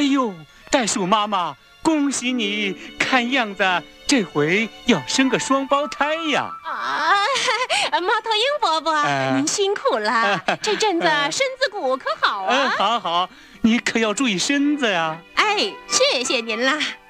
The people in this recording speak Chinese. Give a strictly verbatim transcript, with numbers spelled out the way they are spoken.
哎呦，袋鼠妈妈，恭喜你！看样子这回要生个双胞胎呀！ 啊，猫头鹰伯伯，呃、您辛苦了。呃、这阵子身子骨可好啊？ 呃、好好，你可要注意身子呀！ 哎，谢谢您啦。